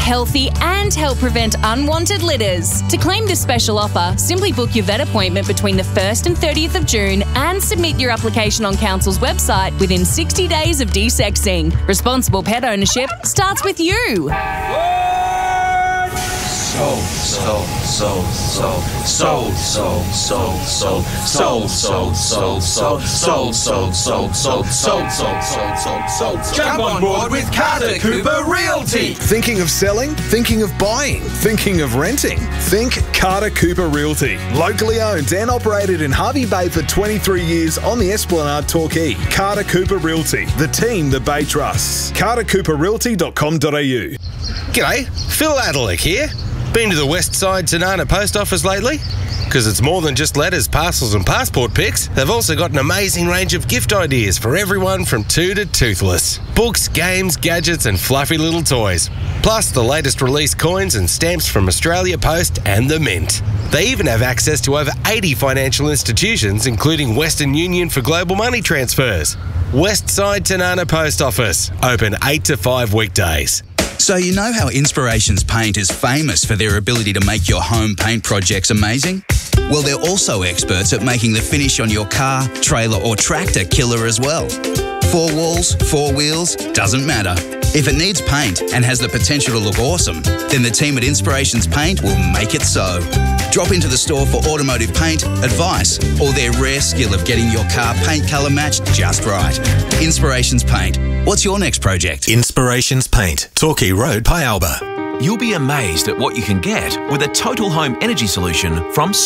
healthy and help prevent unwanted litters. To claim this special offer, simply book your vet appointment between the 1st and 30th of June and submit your application on Council's website within 60 days of desexing. Responsible pet ownership starts with you. Jump on board with Carter Cooper Realty. Thinking of selling? Thinking of buying? Thinking of renting? Think Carter Cooper Realty. Locally owned and operated in Harvey Bay for 23 years on the Esplanade Torquay. Carter Cooper Realty, the team the Bay trusts. cartercooperrealty.com.au. G'day, Phil Adelick here. Been to the West Side Tanana Post Office lately? Because it's more than just letters, parcels and passport pics. They've also got an amazing range of gift ideas for everyone from 2 to toothless. Books, games, gadgets and fluffy little toys. Plus the latest release coins and stamps from Australia Post and the Mint. They even have access to over 80 financial institutions, including Western Union for global money transfers. West Side Tanana Post Office, open 8 to 5 weekdays. So you know how Inspirations Paint is famous for their ability to make your home paint projects amazing? Well, they're also experts at making the finish on your car, trailer or tractor killer as well. 4 walls, 4 wheels, doesn't matter. If it needs paint and has the potential to look awesome, then the team at Inspirations Paint will make it so. Drop into the store for automotive paint, advice, or their rare skill of getting your car paint colour matched just right. Inspirations Paint. What's your next project? Inspirations Paint, Torquay Road, Pialba. You'll be amazed at what you can get with a total home energy solution from